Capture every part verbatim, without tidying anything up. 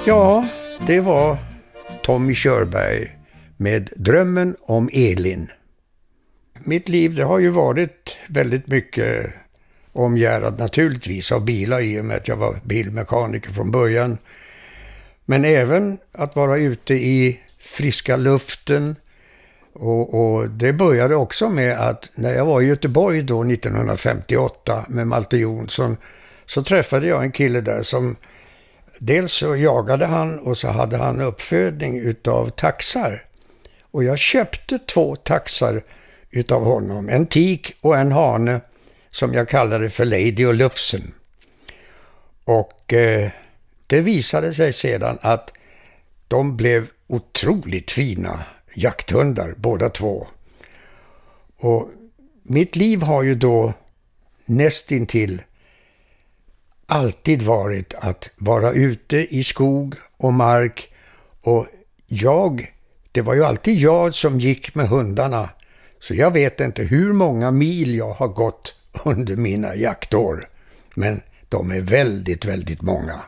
Ja, det var Tommy Körberg med Drömmen om Elin. Mitt liv det har ju varit väldigt mycket omgärdat naturligtvis av bilar i och med att jag var bilmekaniker från början. Men även att vara ute i friska luften. Och, och det började också med att när jag var i Göteborg då nittonhundrafemtioåtta med Malte Jonsson så träffade jag en kille där som dels så jagade han och så hade han uppfödning utav taxar. Och jag köpte två taxar utav honom, en tik och en hane som jag kallade för Lady och Lufsen. Och eh, det visade sig sedan att de blev otroligt fina jakthundar båda två. Och mitt liv har ju då nästintill alltid varit att vara ute i skog och mark, och jag, det var ju alltid jag som gick med hundarna, så jag vet inte hur många mil jag har gått under mina jaktår, men de är väldigt, väldigt många.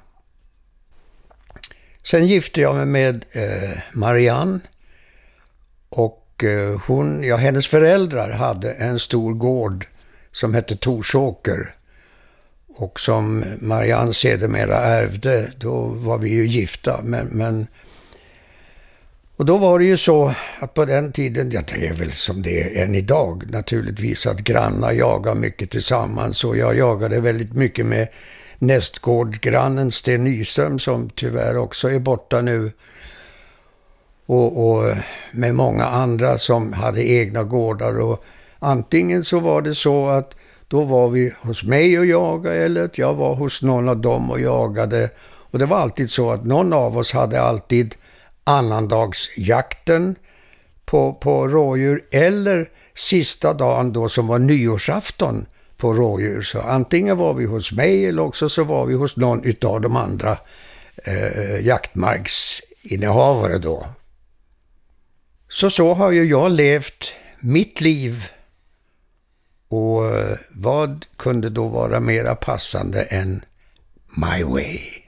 Sen gifte jag mig med eh, Marianne, och eh, hon, ja, hennes föräldrar hade en stor gård som hette Torsåker. Och som Marianne sedermera ärvde, då var vi ju gifta. Men, men, och då var det ju så att på den tiden, jag det är väl som det är än idag naturligtvis, att grannar jagar mycket tillsammans. Och jag jagade väldigt mycket med nästgårdsgrannen Sten Nyström som tyvärr också är borta nu. Och, och med många andra som hade egna gårdar. Och antingen så var det så att då var vi hos mig och jagade, eller att jag var hos någon av dem och jagade. Och det var alltid så att någon av oss hade alltid annandagsjakten på, på rådjur, eller sista dagen då som var nyårsafton på rådjur. Så antingen var vi hos mig eller också så var vi hos någon utav de andra eh, jaktmarksinnehavare då. Så så har ju jag levt mitt liv. Och vad kunde då vara mera passande än My Way?